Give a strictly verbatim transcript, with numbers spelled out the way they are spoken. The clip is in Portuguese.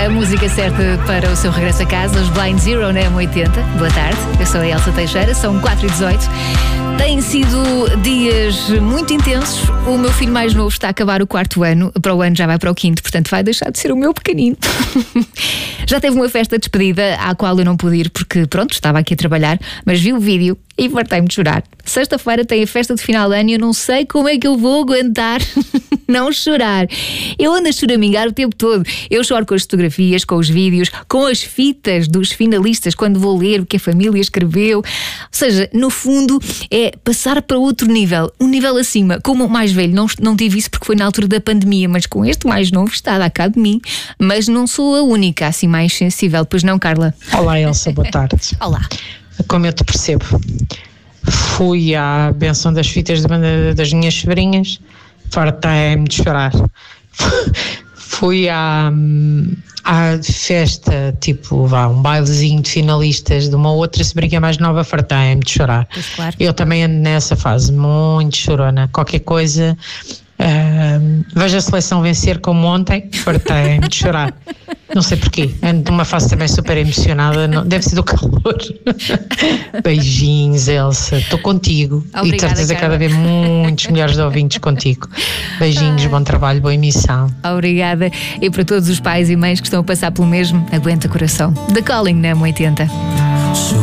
A música certa para o seu regresso a casa, os Blind Zero na M oitenta. Boa tarde, eu sou a Elsa Teixeira, são quatro e dezoito. Têm sido dias muito intensos. O meu filho mais novo está a acabar o quarto ano, para o ano já vai para o quinto, portanto vai deixar de ser o meu pequenino. Já teve uma festa de despedida à qual eu não pude ir porque, pronto, estava aqui a trabalhar, mas vi o vídeo e fartei-me de chorar. Sexta-feira tem a festa de final de ano e eu não sei como é que eu vou aguentar não chorar. Eu ando a choramingar o tempo todo. Eu choro com as fotografias, com os vídeos, com as fitas dos finalistas quando vou ler o que a família escreveu. Ou seja, no fundo é passar para outro nível, um nível acima. Como o mais velho, não, não tive isso porque foi na altura da pandemia, mas com este mais novo está a dar cá de mim. Mas não sou a única, assim mais sensível. Pois não, Carla? Olá, Elsa, boa tarde. Olá. Como eu te percebo, fui à benção das fitas de banda das minhas sobrinhas, fartei-me de chorar. Fui à, à festa, tipo, vá, um bailezinho de finalistas de uma outra sobrinha mais nova, fartei-me de chorar. Pois claro. Eu também ando nessa fase, muito chorona. Qualquer coisa, uh, vejo a seleção vencer como ontem, fartei-me de chorar. Não sei porquê, ando numa fase também super emocionada, não, deve ser do calor. Beijinhos, Elsa, estou contigo. Obrigada, e de certeza cada vez muitos milhares de ouvintes contigo. Beijinhos, bom trabalho, boa emissão. Obrigada. E para todos os pais e mães que estão a passar pelo mesmo, aguenta coração. The Calling na M oitenta.